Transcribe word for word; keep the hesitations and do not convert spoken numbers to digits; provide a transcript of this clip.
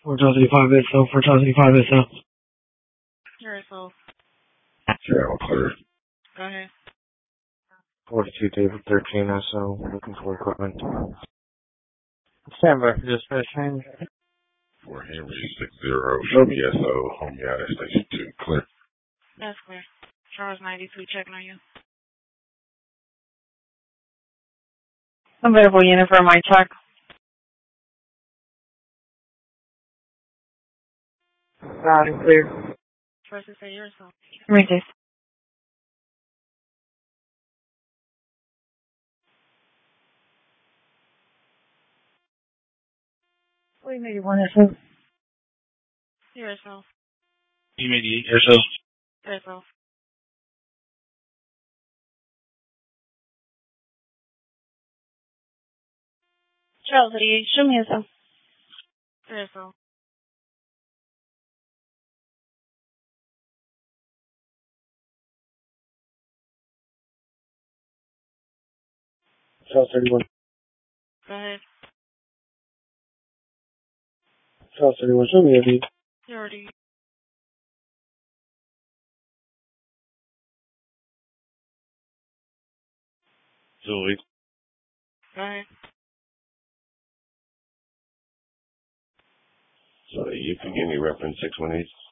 four Chelsea five S L, four Chelsea five S L. Here is so. Zero clear. Go ahead. forty-two David thirteen S O, looking for equipment. Stand by for dispatch. For Henry six zero, show me S O, home out at station two, clear. That's clear. Charles ninety-two checking on you. Available unit for my check. Loud and clear. First to say yours so. Reduce. We made one S O. Here is so. You made the yourself. Here is so. Charles eighty-eight, show me S O. Here is so. Charles thirty-one. Go ahead. Charles thirty-one, show me a V. You already. Julie. Go ahead. So you can give me reference six one eight.